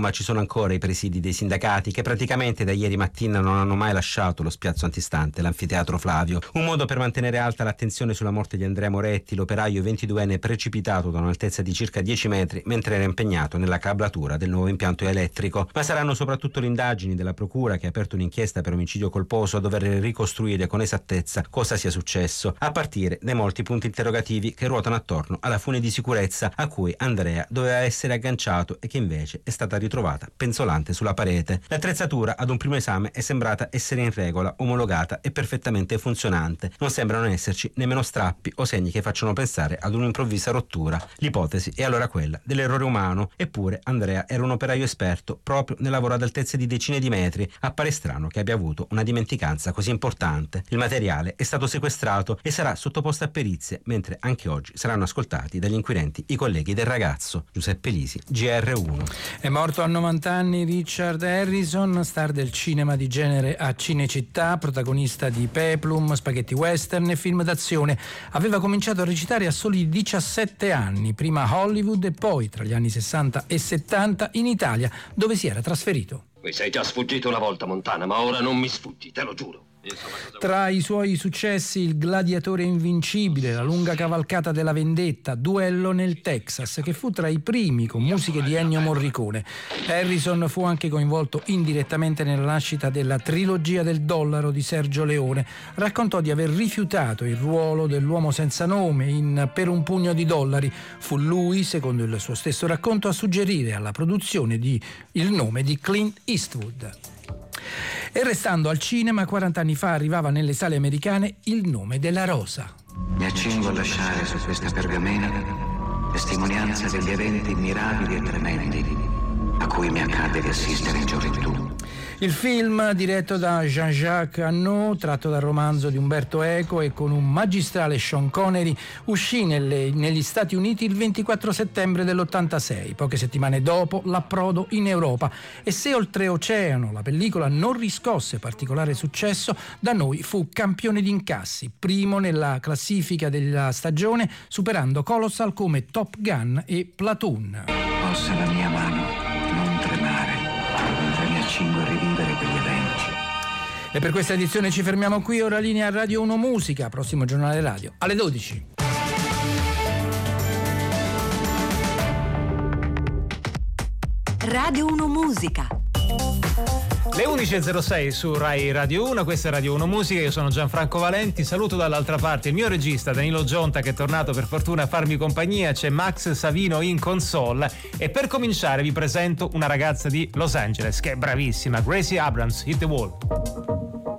Roma ci sono ancora i presidi dei sindacati che praticamente da ieri mattina non hanno mai lasciato lo spiazzo antistante, l'anfiteatro Flavio. Un modo per mantenere alta l'attenzione sulla morte di Andrea Moretti, l'operaio 22enne precipitato da un'altezza di circa 10 metri mentre era impegnato nella cablatura del nuovo impianto elettrico. Ma saranno soprattutto le indagini della procura, che ha aperto un'inchiesta per omicidio colposo, a dover ricostruire con esattezza cosa sia successo, a partire dai molti punti interrogativi che ruotano attorno alla fune di sicurezza a cui Andrea doveva essere agganciato e che invece è stata ritrovata penzolante sulla parete. L'attrezzatura ad un primo esame è sembrata essere in regola, omologata e perfettamente funzionante. Non sembrano esserci nemmeno strappi o segni che facciano pensare ad un'improvvisa rottura. L'ipotesi è allora quella dell'errore umano. Eppure Andrea era un operaio esperto proprio nel lavoro ad altezze di decine di metri. Appare strano che abbia avuto una dimenticanza così importante. Il materiale è stato sequestrato e sarà sottoposto a perizie, mentre anche oggi saranno ascoltati dagli inquirenti i colleghi del ragazzo. Giuseppe Lisi, GR1. È morto a 90 anni Richard Harrison, star del cinema di genere a Cinecittà, protagonista di Peplum, spaghetti western e film d'azione. Aveva cominciato a recitare a soli 17 anni, prima a Hollywood e poi, tra gli anni 60 e 70, in Italia, dove si era trasferito. Mi sei già sfuggito una volta, Montana, ma ora non mi sfuggi, te lo giuro. Tra i suoi successi Il gladiatore invincibile, La lunga cavalcata della vendetta, Duello nel Texas, che fu tra i primi con musiche di Ennio Morricone. Harrison fu anche coinvolto indirettamente nella nascita della trilogia del dollaro di Sergio Leone. Raccontò di aver rifiutato il ruolo dell'uomo senza nome in Per un pugno di dollari. Fu lui, secondo il suo stesso racconto, a suggerire alla produzione il nome di Clint Eastwood. E restando al cinema, 40 anni fa arrivava nelle sale americane Il nome della rosa. Mi accingo a lasciare su questa pergamena testimonianza degli eventi mirabili e tremendi a cui mi accadde di assistere in gioventù. Il film, diretto da Jean-Jacques Annaud, tratto dal romanzo di Umberto Eco e con un magistrale Sean Connery, uscì negli Stati Uniti il 24 settembre dell'86, poche settimane dopo l'approdo in Europa. E se oltreoceano la pellicola non riscosse particolare successo, da noi fu campione di incassi, primo nella classifica della stagione, superando Colossal come Top Gun e Platoon. Possa la mia mano non tremare mentre mi accingo a rivivere quegli eventi. E per questa edizione ci fermiamo qui. Ora linea Radio 1 Musica, prossimo giornale radio alle 12. Radio 1 Musica. Le 11.06 su Rai Radio 1, questa è Radio 1 Musica, io sono Gianfranco Valenti, saluto dall'altra parte il mio regista Danilo Gionta, che è tornato per fortuna a farmi compagnia, c'è Max Savino in console e per cominciare vi presento una ragazza di Los Angeles che è bravissima, Gracie Abrams, Hit the Wall.